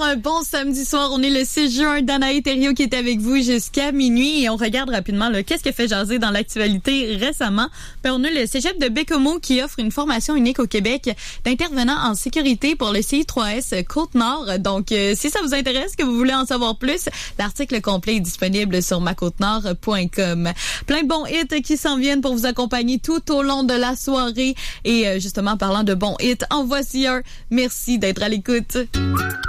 Un bon samedi soir, on est le 6 juin, Danae Thériault qui est avec vous jusqu'à minuit et on regarde rapidement qu'est-ce qui fait jaser dans l'actualité récemment. On a le cégep de Bécomo qui offre une formation unique au Québec d'intervenants en sécurité pour le CI3S Côte-Nord. Donc, si ça vous intéresse, que vous voulez en savoir plus, l'article complet est disponible sur macôtenord.com. Plein de bons hits qui s'en viennent pour vous accompagner tout au long de la soirée. Et justement, parlant de bons hits, en voici un. Merci d'être à l'écoute.